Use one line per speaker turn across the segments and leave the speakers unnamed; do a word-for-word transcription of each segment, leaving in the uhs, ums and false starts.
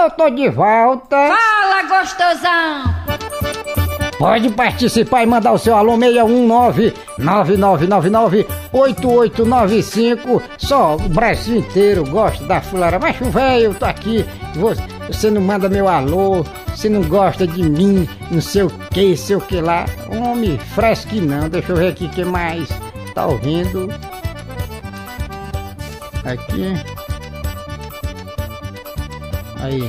eu tô de volta.
Fala, gostosão!
Pode participar e mandar o seu alô seis um nove, nove nove nove nove, oito oito nove cinco. Só o Brasil inteiro gosta da fulara. Mas velho, eu tô aqui, você não manda meu alô, você não gosta de mim, não sei o que, sei o que lá. Homem, fresque não, deixa eu ver aqui o que mais tá ouvindo. Aqui. Aí.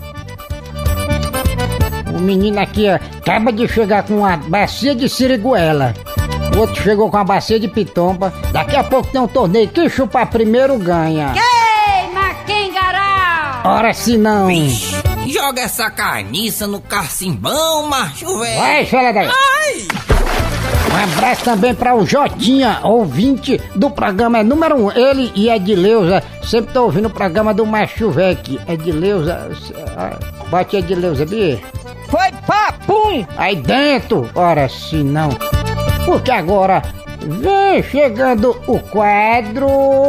O menino aqui ó, acaba de chegar com uma bacia de siriguela. O outro chegou com uma bacia de pitomba. Daqui a pouco tem um torneio. Quem chupar primeiro ganha.
Queima, Kengarau!
Ora se não.
Vixe, joga essa carniça no carcimbão, macho velho.
Vai, fala daí.
Ai!
Um abraço também para o Jotinha, ouvinte do programa número um. Ele e Edileuza sempre estão ouvindo o programa do Macho Vec. Edileuza, bate Edileuza, Bia.
Foi papum!
Aí dentro, ora se não. Porque agora vem chegando o quadro.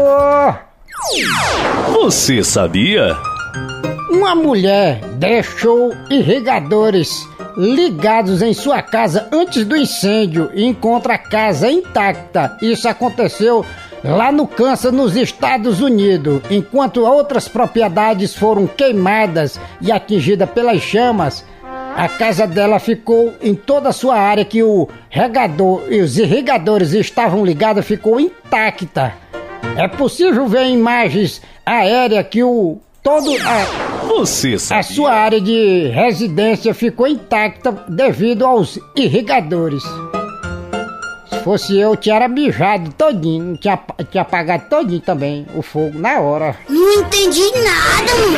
Você sabia?
Uma mulher deixou irrigadores ligados em sua casa antes do incêndio e encontra a casa intacta. Isso aconteceu lá no Kansas, nos Estados Unidos, enquanto outras propriedades foram queimadas e atingidas pelas chamas. A casa dela ficou em toda a sua área que o regador e os irrigadores estavam ligados, ficou intacta. É possível ver em imagens aéreas que o todo a,
Você sabia?
a sua área de residência ficou intacta devido aos irrigadores. Se fosse eu, tinha mijado todinho, tinha, tinha apagado todinho também o fogo na hora.
Não entendi nada, mano.